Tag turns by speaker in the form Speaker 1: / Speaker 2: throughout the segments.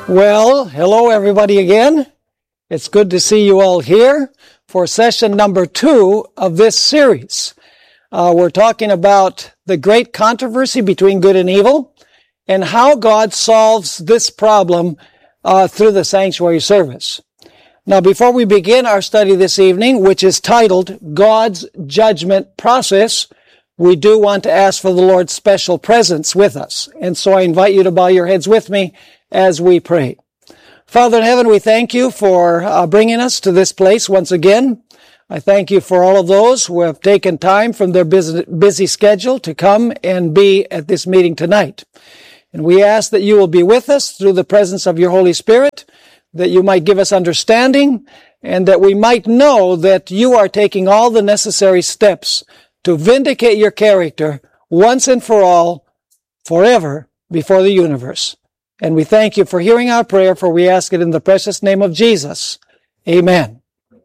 Speaker 1: Well, hello everybody again. It's good to see you all here for session number 2 of this series. We're talking about the great controversy between good and evil and how God solves this problem through the sanctuary service. Now, before we begin our study this evening, which is titled God's Judgment Process, we do want to ask for the Lord's special presence with us. And so I invite you to bow your heads with me as we pray. Father in heaven, we thank you for bringing us to this place once again. I thank you for all of those who have taken time from their busy schedule to come and be at this meeting tonight. And we ask that you will be with us through the presence of your Holy Spirit, that you might give us understanding, and that we might know that you are taking all the necessary steps to vindicate your character once and for all, forever, before the universe. And we thank you for hearing our prayer, for we ask it in the precious name of Jesus. Amen.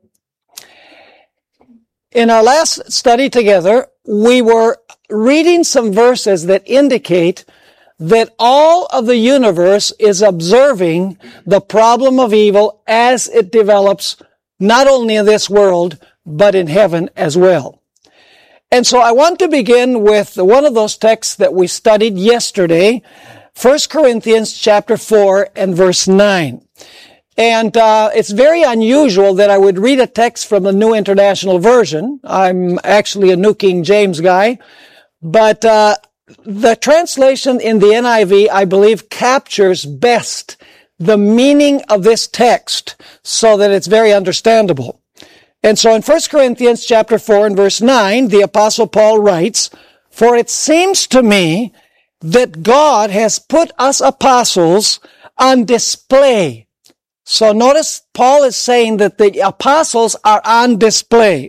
Speaker 1: In our last study together, we were reading some verses that indicate that all of the universe is observing the problem of evil as it develops, not only in this world, but in heaven as well. And so I want to begin with one of those texts that we studied yesterday, 1 Corinthians chapter 4 and verse 9. And it's very unusual that I would read a text from the New International Version. I'm actually a New King James guy. But the translation in the NIV, I believe, captures best the meaning of this text so that it's very understandable. And so in 1 Corinthians chapter 4 and verse 9, the Apostle Paul writes, "For it seems to me that God has put us apostles on display." So notice Paul is saying that the apostles are on display.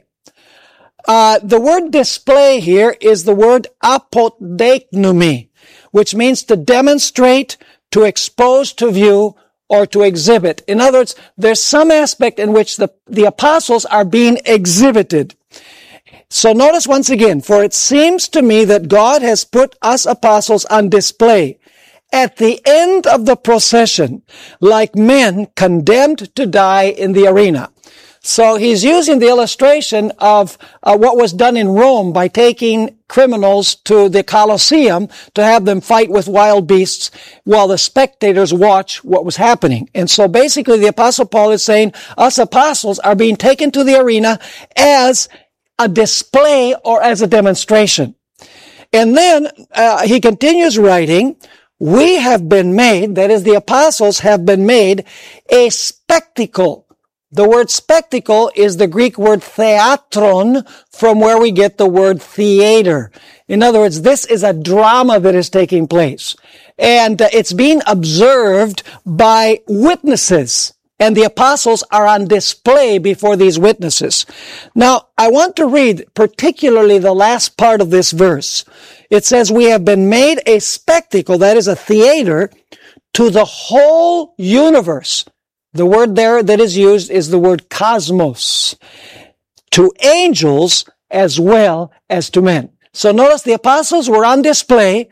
Speaker 1: The word display here is the word apodeiknumi, which means to demonstrate, to expose to view, or to exhibit. In other words, there's some aspect in which the apostles are being exhibited. So notice once again, "For it seems to me that God has put us apostles on display at the end of the procession, like men condemned to die in the arena." So he's using the illustration of what was done in Rome by taking criminals to the Colosseum to have them fight with wild beasts while the spectators watch what was happening. And so basically the Apostle Paul is saying us apostles are being taken to the arena as a display or as a demonstration. And then he continues writing, "We have been made," that is, the apostles have been made, "a spectacle." The word spectacle is the Greek word theatron, from where we get the word theater. In other words, this is a drama that is taking place. And it's being observed by witnesses. And the apostles are on display before these witnesses. Now, I want to read particularly the last part of this verse. It says, "We have been made a spectacle," that is a theater, "to the whole universe." The word there that is used is the word cosmos. "To angels as well as to men." So notice the apostles were on display.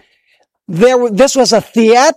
Speaker 1: This was a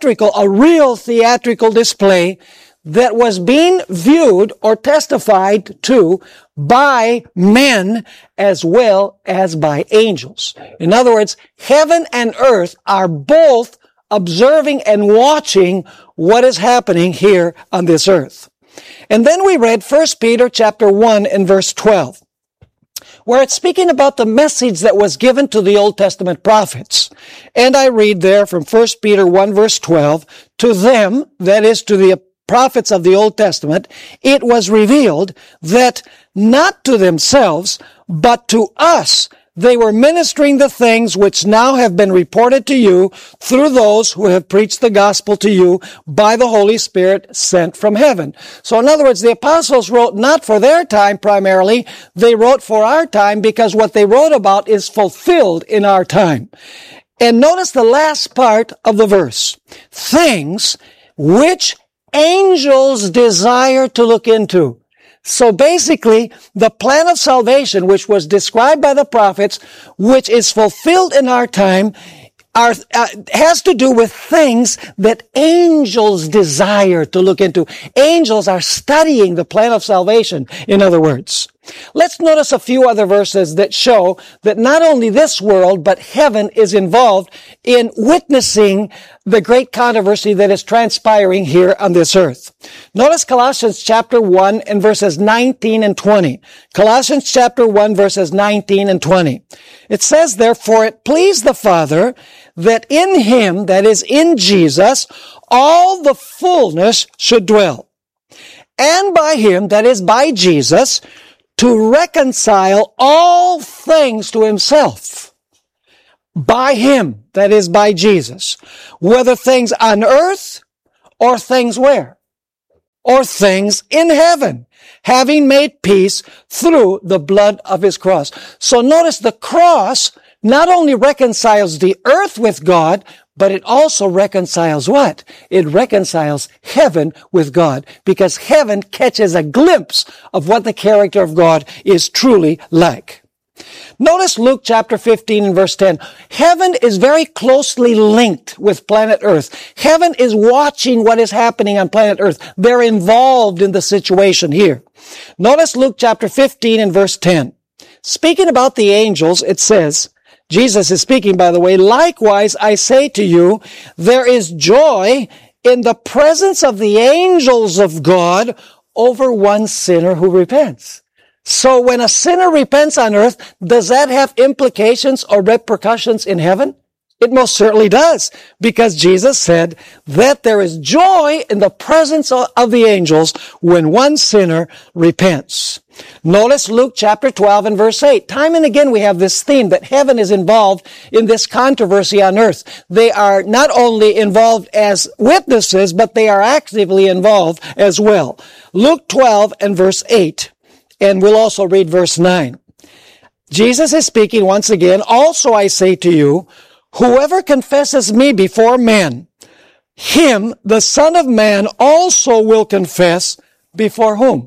Speaker 1: real theatrical display that was being viewed or testified to by men as well as by angels. In other words, heaven and earth are both observing and watching what is happening here on this earth. And then we read 1 Peter chapter 1 and verse 12, where it's speaking about the message that was given to the Old Testament prophets. And I read there from 1 Peter 1 verse 12, "To them," that is to the prophets of the Old Testament, "it was revealed that not to themselves, but to us, they were ministering the things which now have been reported to you through those who have preached the gospel to you by the Holy Spirit sent from heaven." So in other words, the apostles wrote not for their time primarily, they wrote for our time because what they wrote about is fulfilled in our time. And notice the last part of the verse. "Things which angels desire to look into." So basically, the plan of salvation, which was described by the prophets, which is fulfilled in our time, has to do with things that angels desire to look into. Angels are studying the plan of salvation, in other words. Let's notice a few other verses that show that not only this world, but heaven is involved in witnessing the great controversy that is transpiring here on this earth. Notice Colossians chapter 1 and verses 19 and 20. Colossians chapter 1 verses 19 and 20. It says, "Therefore it pleased the Father that in Him, that is in Jesus, all the fullness should dwell. And by Him, that is by Jesus, to reconcile all things to Himself." By Him, that is by Jesus. Whether things on earth or things where? Or things in heaven, having made peace through the blood of His cross. So notice the cross not only reconciles the earth with God, but it also reconciles what? It reconciles heaven with God, because heaven catches a glimpse of what the character of God is truly like. Notice Luke chapter 15 and verse 10. Heaven is very closely linked with planet Earth. Heaven is watching what is happening on planet Earth. They're involved in the situation here. Notice Luke chapter 15 and verse 10. Speaking about the angels, it says, Jesus is speaking, by the way, "Likewise, I say to you, there is joy in the presence of the angels of God over one sinner who repents." So when a sinner repents on earth, does that have implications or repercussions in heaven? It most certainly does, because Jesus said that there is joy in the presence of the angels when one sinner repents. Notice Luke chapter 12 and verse 8. Time and again we have this theme that heaven is involved in this controversy on earth. They are not only involved as witnesses, but they are actively involved as well. Luke 12 and verse 8. And we'll also read verse 9. Jesus is speaking once again, "Also I say to you, whoever confesses me before men, him the Son of Man also will confess before whom?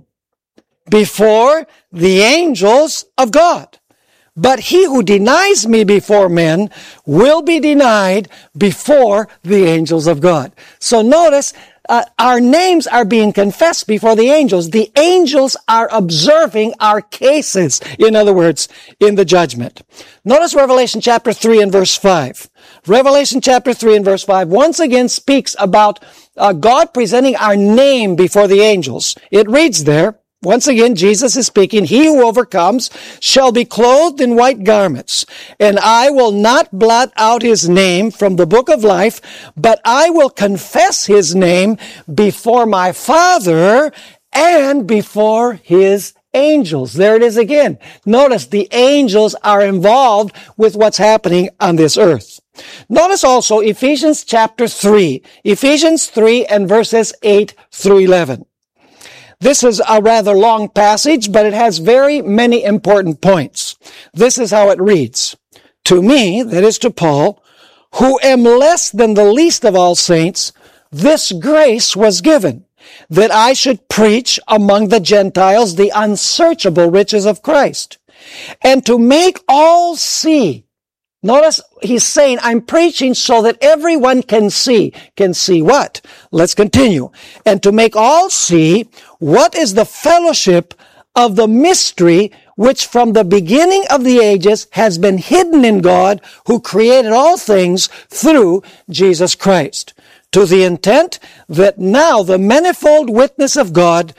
Speaker 1: Before the angels of God. But he who denies me before men will be denied before the angels of God." So notice, our names are being confessed before the angels. The angels are observing our cases, in other words, in the judgment. Notice Revelation chapter 3 and verse 5. Revelation chapter 3 and verse 5 once again speaks about God presenting our name before the angels. It reads there, once again, Jesus is speaking, "He who overcomes shall be clothed in white garments, and I will not blot out his name from the book of life, but I will confess his name before my Father and before his angels." There it is again. Notice the angels are involved with what's happening on this earth. Notice also Ephesians chapter 3. Ephesians 3 and verses 8 through 11. This is a rather long passage, but it has very many important points. This is how it reads. "To me," that is to Paul, "who am less than the least of all saints, this grace was given, that I should preach among the Gentiles the unsearchable riches of Christ, and to make all see." Notice he's saying, I'm preaching so that everyone can see. Can see what? Let's continue. "And to make all see what is the fellowship of the mystery which from the beginning of the ages has been hidden in God, who created all things through Jesus Christ, to the intent that now the manifold witness of God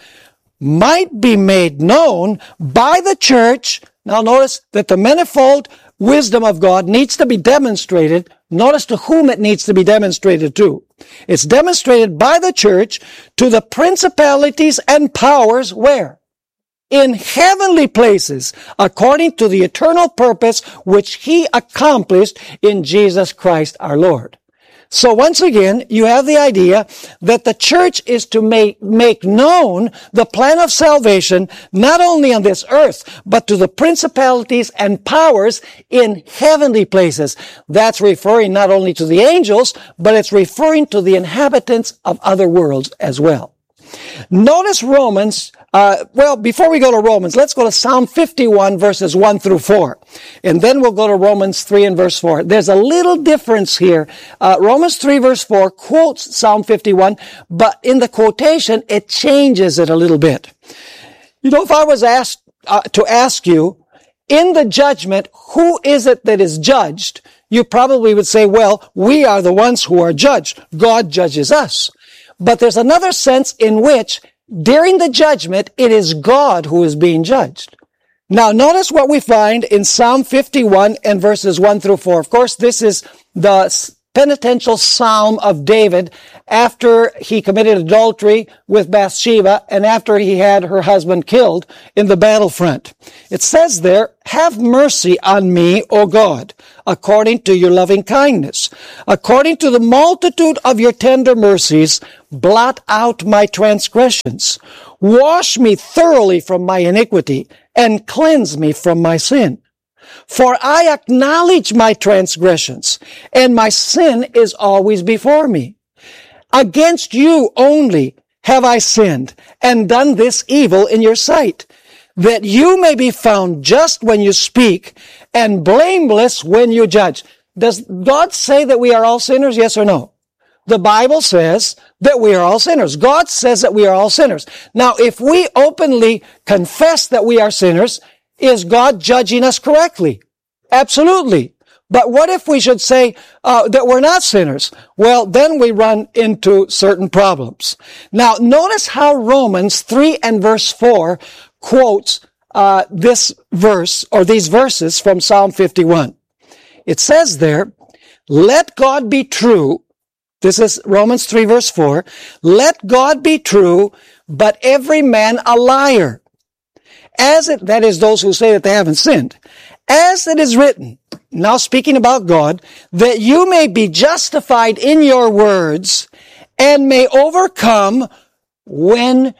Speaker 1: might be made known by the church." Now notice that the manifold wisdom of God needs to be demonstrated. Notice to whom it needs to be demonstrated to. It's demonstrated by the church to the principalities and powers where? In heavenly places, according to the eternal purpose which He accomplished in Jesus Christ our Lord. So once again, you have the idea that the church is to make known the plan of salvation, not only on this earth, but to the principalities and powers in heavenly places. That's referring not only to the angels, but it's referring to the inhabitants of other worlds as well. Notice Romans Well, before we go to Romans, let's go to Psalm 51 verses 1 through 4. And then we'll go to Romans 3 and verse 4. There's a little difference here. Romans 3 verse 4 quotes Psalm 51, but in the quotation, it changes it a little bit. You know, if I was asked to ask you, in the judgment, who is it that is judged? You probably would say, well, we are the ones who are judged. God judges us. But there's another sense in which, during the judgment, it is God who is being judged. Now, notice what we find in Psalm 51 and verses 1 through 4. Of course, this is the penitential psalm of David after he committed adultery with Bathsheba and after he had her husband killed in the battlefront. It says there, "Have mercy on me, O God, according to your loving kindness. According to the multitude of your tender mercies, blot out my transgressions. Wash me thoroughly from my iniquity and cleanse me from my sin. For I acknowledge my transgressions, and my sin is always before me. Against you only have I sinned, and done this evil in your sight, that you may be found just when you speak, and blameless when you judge." Does God say that we are all sinners, yes or no? The Bible says that we are all sinners. God says that we are all sinners. Now, if we openly confess that we are sinners, is God judging us correctly? Absolutely. But what if we should say that we're not sinners? Well, then we run into certain problems. Now, notice how Romans 3 and verse 4 quotes this verse, or these verses from Psalm 51. It says there, "Let God be true." This is Romans 3 verse 4. "Let God be true, but every man a liar. That is those who say that they haven't sinned. As it is written," now speaking about God, "that you may be justified in your words and may overcome when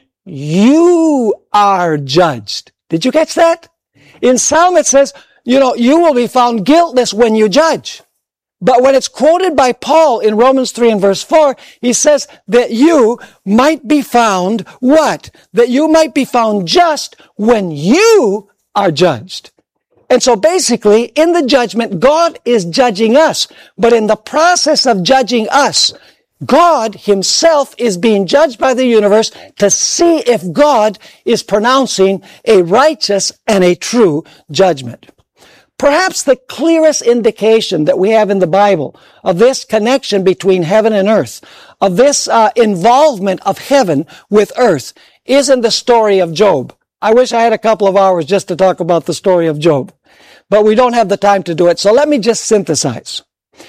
Speaker 1: you are judged." Did you catch that? In Psalm it says, you will be found guiltless when you judge. But when it's quoted by Paul in Romans 3 and verse 4, he says that you might be found what? That you might be found just when you are judged. And so basically, in the judgment, God is judging us. But in the process of judging us, God himself is being judged by the universe to see if God is pronouncing a righteous and a true judgment. Perhaps the clearest indication that we have in the Bible of this connection between heaven and earth, of this involvement of heaven with earth, is in the story of Job. I wish I had a couple of hours just to talk about the story of Job, but we don't have the time to do it, so let me just synthesize.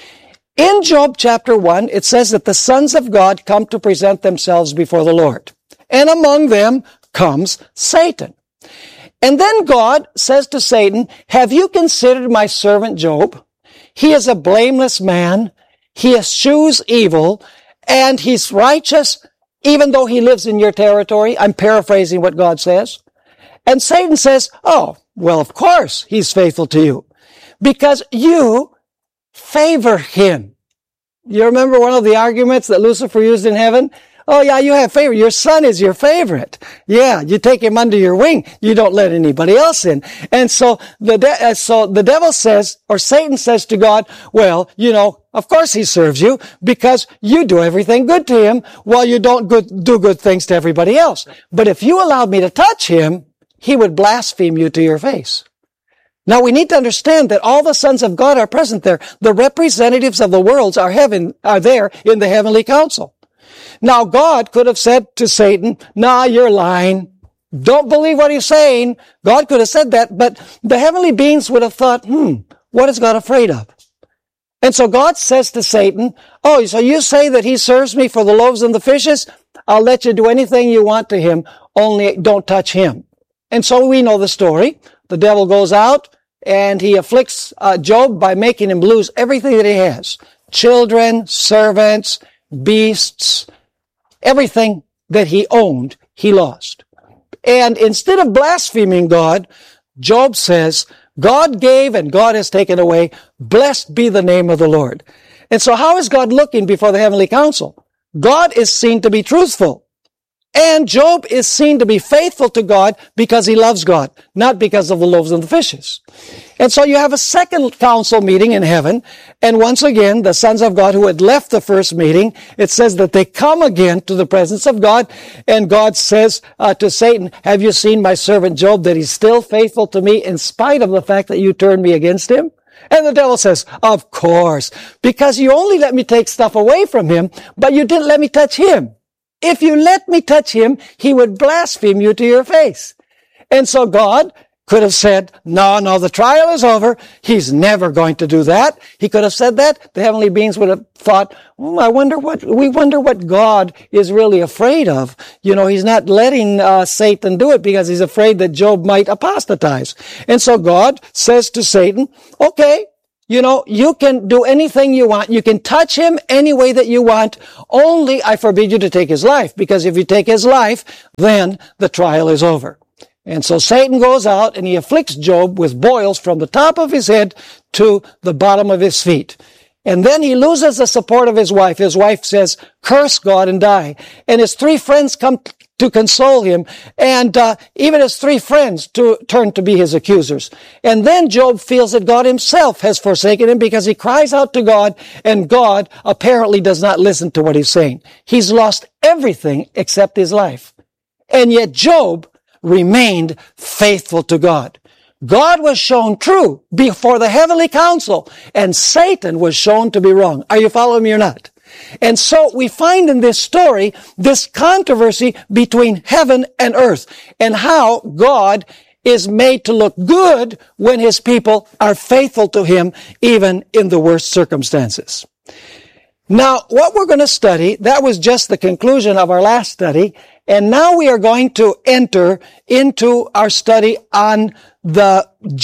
Speaker 1: In Job chapter 1, it says that the sons of God come to present themselves before the Lord, and among them comes Satan. And then God says to Satan, "Have you considered my servant Job? He is a blameless man. He eschews evil, and he's righteous, even though he lives in your territory." I'm paraphrasing what God says. And Satan says, "Oh, well, of course he's faithful to you, because you favor him." You remember one of the arguments that Lucifer used in heaven? "Oh yeah, you have favor. Your son is your favorite. Yeah, you take him under your wing. You don't let anybody else in." And so the devil says, or Satan says to God, "Well, of course he serves you because you do everything good to him while you don't do good things to everybody else. But if you allowed me to touch him, he would blaspheme you to your face." Now we need to understand that all the sons of God are present there. The representatives of the worlds are there in the heavenly council. Now, God could have said to Satan, "Nah, you're lying. Don't believe what he's saying." God could have said that, but the heavenly beings would have thought, what is God afraid of? And so God says to Satan, "Oh, so you say that he serves me for the loaves and the fishes? I'll let you do anything you want to him, only don't touch him." And so we know the story. The devil goes out and he afflicts Job by making him lose everything that he has. Children, servants, beasts, everything that he owned, he lost. And instead of blaspheming God, Job says, "God gave and God has taken away. Blessed be the name of the Lord." And so how is God looking before the heavenly council? God is seen to be truthful. And Job is seen to be faithful to God because he loves God, not because of the loaves and the fishes. And so you have a second council meeting in heaven, and once again, the sons of God who had left the first meeting, it says that they come again to the presence of God, and God says to Satan, have you seen my servant Job, that he's still faithful to me in spite of the fact that you turned me against him? And the devil says, of course, because you only let me take stuff away from him, but you didn't let me touch him. If you let me touch him, he would blaspheme you to your face. And so God could have said, no, the trial is over. He's never going to do that. He could have said that. The heavenly beings would have thought, we wonder what God is really afraid of. He's not letting Satan do it because he's afraid that Job might apostatize. And so God says to Satan, okay, you can do anything you want. You can touch him any way that you want. Only I forbid you to take his life, because if you take his life, then the trial is over. And so Satan goes out and he afflicts Job with boils from the top of his head to the bottom of his feet. And then he loses the support of his wife. His wife says, curse God and die. And his three friends come to console him, and even his three friends turn to be his accusers. And then Job feels that God himself has forsaken him because he cries out to God, and God apparently does not listen to what he's saying. He's lost everything except his life. And yet Job remained faithful to God. God was shown true before the heavenly council, and Satan was shown to be wrong. Are you following me or not? And so we find in this story this controversy between heaven and earth, and how God is made to look good when his people are faithful to him, even in the worst circumstances. Now, what we're going to study, that was just the conclusion of our last study, and now we are going to enter into our study on the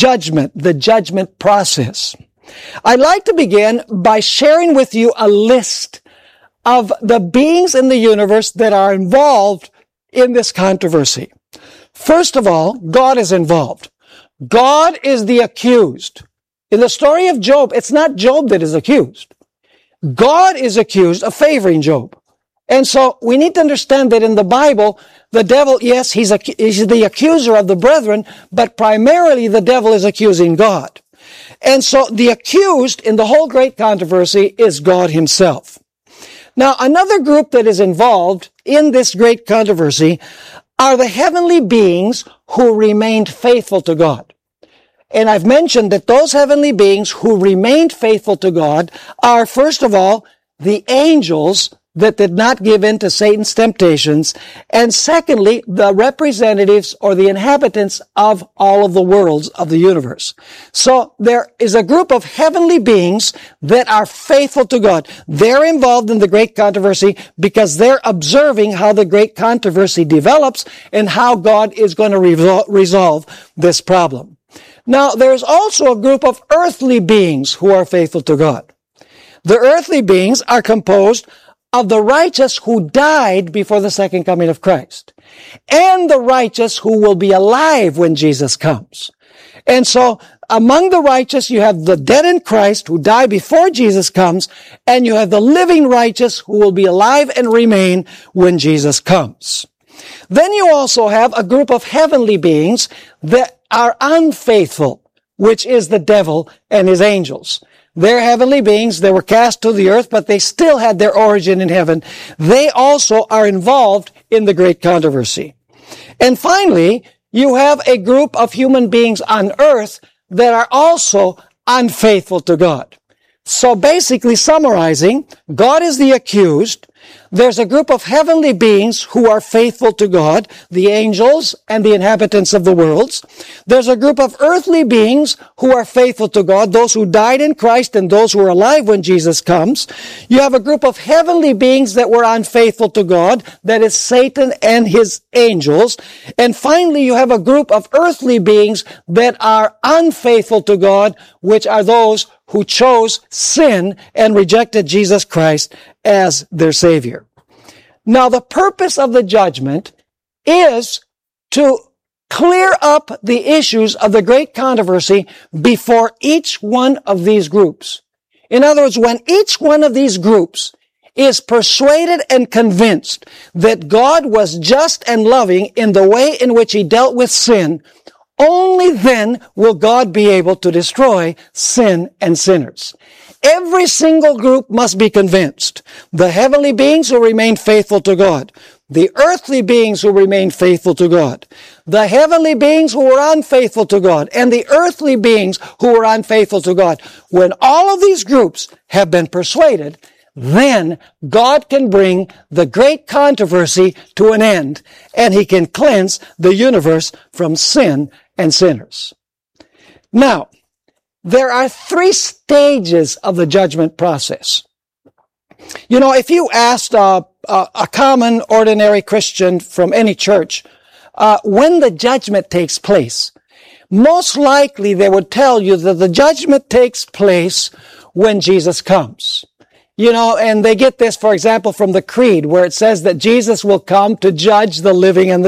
Speaker 1: judgment process. I'd like to begin by sharing with you a list of the beings in the universe that are involved in this controversy. First of all, God is involved. God is the accused. In the story of Job, it's not Job that is accused. God is accused of favoring Job. And so we need to understand that in the Bible, the devil, yes, he's the accuser of the brethren, but primarily the devil is accusing God. And so the accused in the whole great controversy is God himself. Now, another group that is involved in this great controversy are the heavenly beings who remained faithful to God. And I've mentioned that those heavenly beings who remained faithful to God are, first of all, the angels that did not give in to Satan's temptations, and secondly, the representatives or the inhabitants of all of the worlds of the universe. So there is a group of heavenly beings that are faithful to God. They're involved in the great controversy because they're observing how the great controversy develops and how God is going to resolve this problem. Now, there's also a group of earthly beings who are faithful to God. The earthly beings are composed of the righteous who died before the second coming of Christ, and the righteous who will be alive when Jesus comes. And so, among the righteous, you have the dead in Christ who die before Jesus comes, and you have the living righteous who will be alive and remain when Jesus comes. Then you also have a group of heavenly beings that are unfaithful, which is the devil and his angels. They're heavenly beings. They were cast to the earth, but they still had their origin in heaven. They also are involved in the great controversy. And finally, you have a group of human beings on earth that are also unfaithful to God. So basically summarizing, God is the accused. There's a group of heavenly beings who are faithful to God, the angels and the inhabitants of the worlds. There's a group of earthly beings who are faithful to God, those who died in Christ and those who are alive when Jesus comes. You have a group of heavenly beings that were unfaithful to God, that is Satan and his angels. And finally, you have a group of earthly beings that are unfaithful to God, which are those who chose sin and rejected Jesus Christ as their Savior. Now, the purpose of the judgment is to clear up the issues of the great controversy before each one of these groups. In other words, when each one of these groups is persuaded and convinced that God was just and loving in the way in which he dealt with sin, only then will God be able to destroy sin and sinners. Every single group must be convinced. The heavenly beings will remain faithful to God. The earthly beings will remain faithful to God. The heavenly beings who were unfaithful to God, and the earthly beings who were unfaithful to God. When all of these groups have been persuaded, then God can bring the great controversy to an end, and he can cleanse the universe from sin and sinners. Now, there are 3 stages of the judgment process. You know, if you asked a common, ordinary Christian from any church when the judgment takes place, most likely they would tell you that the judgment takes place when Jesus comes. You know, and they get this, for example, from the Creed, where it says that Jesus will come to judge the living and the